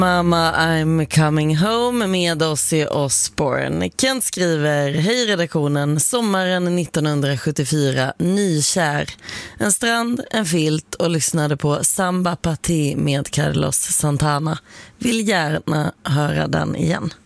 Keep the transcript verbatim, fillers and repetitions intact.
Mamma, I'm coming home med Ozzy Osbourne. Kent skriver: hej redaktionen, sommaren nittonhundrasjuttiofyra, nykär. En strand, en filt och lyssnade på Samba Party med Carlos Santana. Vill gärna höra den igen.